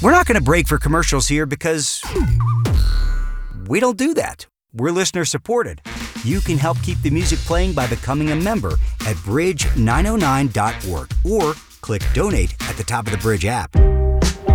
We're not going to break for commercials here because we don't do that. We're listener supported. You can help keep the music playing by becoming a member at bridge909.org or click donate at the top of the Bridge app.